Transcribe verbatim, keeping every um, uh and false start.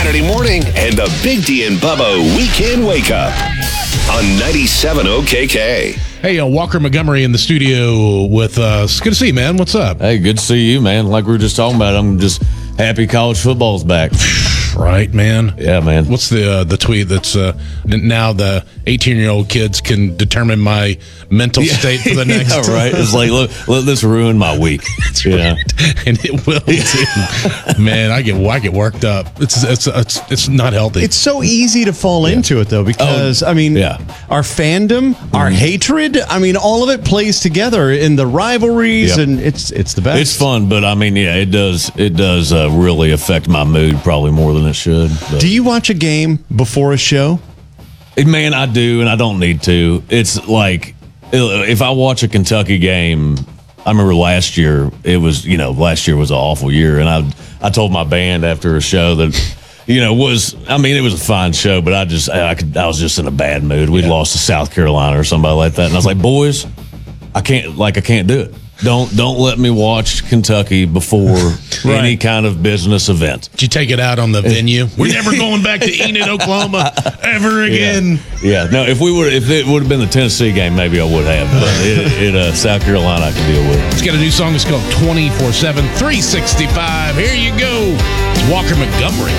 Saturday morning and the Big D and Bubba Weekend Wake Up on ninety-seven O K K. Hey, uh, Walker Montgomery in the studio with us. Good to see you, man. What's up? Hey, good to see you, man. Like we were just talking about, I'm just happy college football's back. Right, man. Yeah, man. What's the uh, the tweet that's uh, now the eighteen-year-old kids can determine my mental Yeah. state for the next. Yeah, right. It's like, look, let this ruin my week. That's you right. know? And it will too. Man, I get I get worked up. It's it's it's it's not healthy. It's so easy to fall into it, though, because, I mean, yeah. our fandom, our hatred, I mean, all of it plays together in the rivalries, Yep. and it's it's the best. It's fun, but I mean, yeah, it does it does uh, really affect my mood probably more than it should. But. Do you watch a game before a show? Man, I do, and I don't need to. It's like if I watch a Kentucky game, I remember last year. It was you know last year was an awful year, and I I told my band after a show that you know was I mean it was a fine show, but I just I could I was just in a bad mood. We'd Yeah. lost to South Carolina or somebody like that, and I was like, boys, I can't like I can't do it. Don't don't let me watch Kentucky before Right. any kind of business event. Did you take it out on the venue? We're never going back to Enid, Oklahoma ever again. Yeah, no. If we were, if it would have been the Tennessee game, maybe I would have. But it, it uh, South Carolina, I can deal with. It's got a new song. It's called twenty-four seven, three sixty-five. Here you go. It's Walker Montgomery.